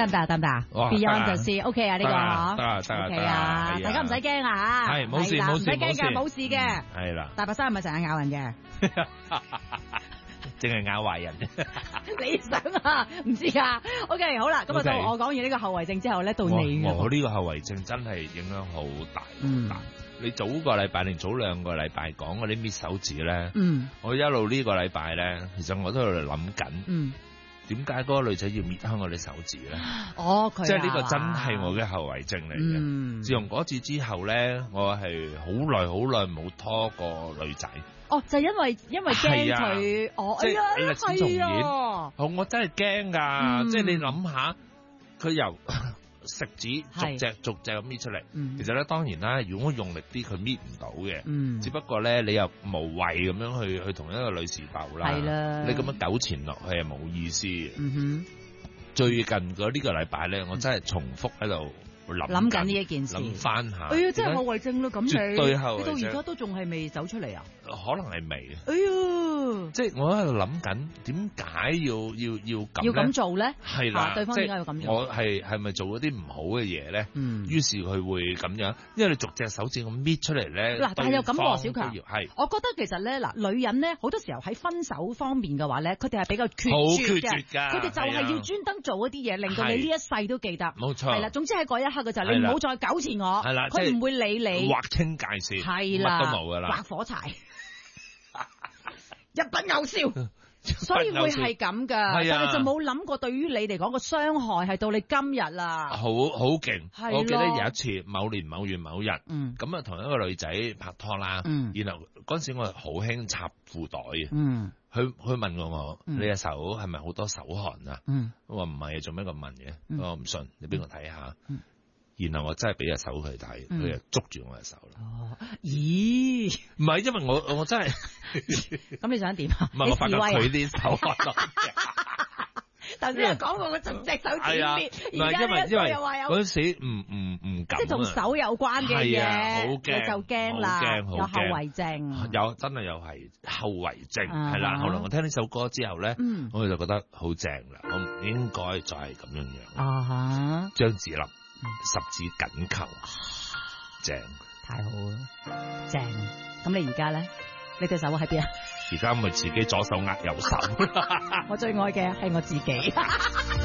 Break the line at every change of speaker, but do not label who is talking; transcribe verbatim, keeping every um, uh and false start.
得唔得啊？得唔得啊？Beyond 就試 OK 啊？呢個
得啊得啊得啊
OK
得啊
啊！
係啊
大家唔使驚啊嚇，
係冇事
係啦
冇事
唔使驚㗎，
冇事
冇事嘅。
係啦，
大白鯊係咪成日咬人嘅？
淨係咬壞人。
你想啊？唔知啊。OK，好啦，咁啊
OK
到我講完呢個後遺症之後咧，到你
我我
嘅。
呢個後遺症真係影響好大，好
嗯
大。你早個禮拜定早兩個禮拜講嗰啲搣手指咧，
嗯
我一路呢個禮拜咧，其實我都喺度諗緊，
嗯，
點解嗰個女仔要搣開我啲手指咧？
哦佢啊
即係呢個真係我嘅後遺症嚟嘅。
嗯
自從嗰次之後咧，我係好耐好耐冇拖過女仔。
哦，就因為因為驚
係啊
佢，哦，
即係
哎呀，
歷史重演
係啊，
好，我真係驚㗎，
嗯
即係你諗下，佢由食指逐
係
隻逐隻咁搣出嚟。
嗯
其實咧，當然啦，如果我用力啲，佢搣唔到嘅。
嗯
只不過咧，你又無謂咁樣去去同一個女士鬥啦。
係啦
你咁樣糾纏落去係冇意思嘅。
嗯
最近嗰呢個禮拜咧，我真係重複喺度諗
諗緊呢一件事
諗翻下。
哼，哎呀，真係後遺症啦，咁你
絕對後遺
你到
症
而家都仲係未走出嚟啊？
可能係未。
哎呀，
即係我喺度諗緊，點解要要要咁
要
呢
咁做咧？
係啦，
啊對方
即係
點解要咁做
我係係咪做咗啲唔好嘅嘢咧？
嗯
於是佢會咁樣，因為你逐隻手指咁搣出嚟咧。
嗱，但係又咁喎，小強，
係
我覺得其實咧，嗱，女人咧好多時候喺分手方面嘅話咧，佢哋係比較決
好
絕
決絕㗎
佢哋就係
係啊
要專登做一啲嘢，令到你呢一世都記得。
冇錯
係啦，總之喺嗰一刻嘅就係
係啦
你唔好再糾纏我，
係啦即係
佢唔會理你，
劃清界線，
係啦，
乜都冇噶啦。
劃火柴，一筆勾銷。所以會係咁噶，但
係啊
係就冇諗過對於你嚟講個傷害係到你今日啦。
好好勁！
係咯
我記得有一次某年某月某日，
嗯
咁啊同一個女仔拍拖啦，
嗯
然後嗰陣時我係好興插褲袋嘅，
嗯
佢佢問過我：
嗯
你隻手係咪好多手汗啊？
嗯
我話唔係，做咩咁問嘅？
嗯
我唔信，你俾我睇下。
嗯
然後我真係俾隻手佢睇，
嗯
佢就捉住我隻手啦。
哦，咦？
唔係，因為我我真係
咁你想點啊？
唔係我發覺
你示威啊
佢啲手汗落。
頭先有講過個隻隻手指
係啊，
邊，
唔係因為因為
又話有，
嗰陣時唔唔唔敢啊，
即係同手有關嘅
係啊好
嘢，
驚
你就驚啦，
好驚好驚
有後遺症。
有真係又係後遺症，
啊
係啦。後來我聽呢首歌之後咧，
嗯
我就覺得好正啦，我唔應該再係咁樣樣。
啊哈，
張智霖十指緊扣，正。
太好啦，正。咁你而家咧，你對手喺邊啊？
而家咪自己左手握右手。
我最愛嘅係我自己。